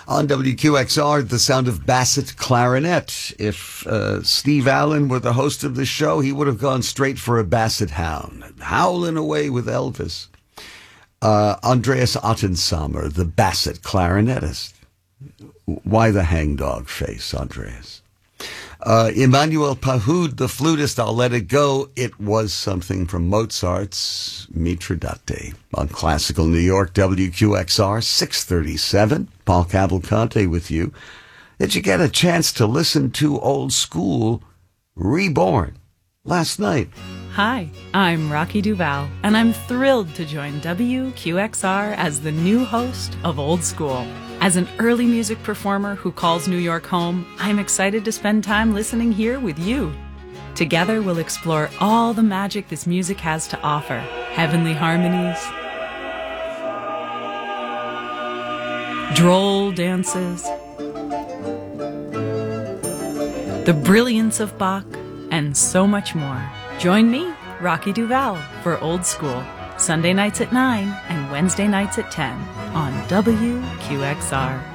On WQXR, the sound of Bassett clarinet. If Steve Allen were the host of the show, he would have gone straight for a Basset hound, howling away with Elvis. Andreas Ottensamer, the Bassett clarinetist. Why the hangdog face, Andreas? Emmanuel Pahud, the flutist, I'll let it go. It was something from Mozart's Mitridate on Classical New York, WQXR, 637. Paul Cavalcante with you. Did you get a chance to listen to Old School Reborn last night? Hi, I'm Rocky Duval, and I'm thrilled to join WQXR as the new host of Old School. As an early music performer who calls New York home, I'm excited to spend time listening here with you. Together, we'll explore all the magic this music has to offer. Heavenly harmonies, droll dances, the brilliance of Bach, and so much more. Join me, Rocky Duval, for Old School, Sunday nights at 9 and Wednesday nights at 10 on WQXR.